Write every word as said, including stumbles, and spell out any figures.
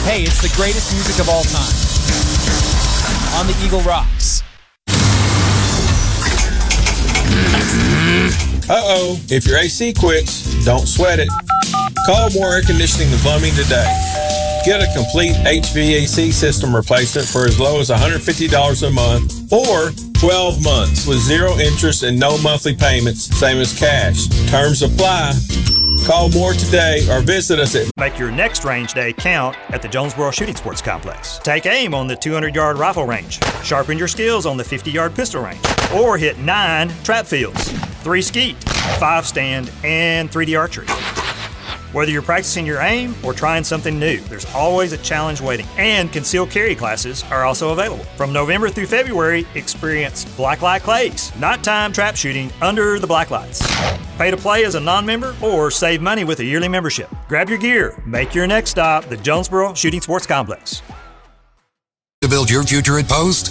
Hey, it's the greatest music of all time. On the Eagle Rocks. Uh-oh, if your A C quits, don't sweat it. Call Moore Air Conditioning and Plumbing today. Get a complete H V A C system replacement for as low as one hundred fifty dollars a month or twelve months with zero interest and no monthly payments, same as cash. Terms apply. Call Moore today or visit us at... Make your next range day count at the Jonesboro Shooting Sports Complex. Take aim on the two hundred yard rifle range. Sharpen your skills on the fifty yard pistol range. Or hit nine trap fields, three skeet, five stand, and three D archery. Whether you're practicing your aim or trying something new, there's always a challenge waiting. And concealed carry classes are also available. From November through February, experience blacklight clays, nighttime trap shooting under the black lights. Pay to play as a non-member or save money with a yearly membership. Grab your gear, make your next stop the Jonesboro Shooting Sports Complex. To build your future at Post?